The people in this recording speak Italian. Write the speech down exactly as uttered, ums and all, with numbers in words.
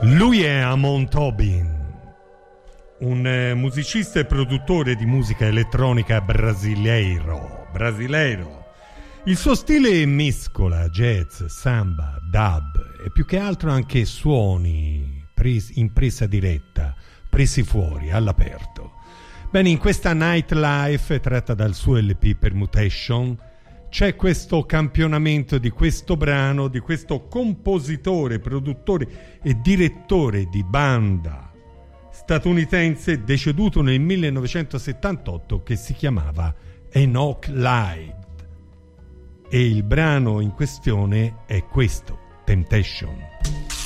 Lui è Amon Tobin, un eh, musicista e produttore di musica elettronica brasileiro. brasileiro. Il suo stile mescola jazz, samba, dub e più che altro anche suoni presi, in presa diretta, presi fuori, all'aperto. Bene, in questa Nightlife, tratta dal suo L P Permutation, c'è questo campionamento di questo brano, di questo compositore, produttore e direttore di banda statunitense deceduto nel millenovecentosettantotto, che si chiamava Enoch Light, e il brano in questione è questo, Temptation.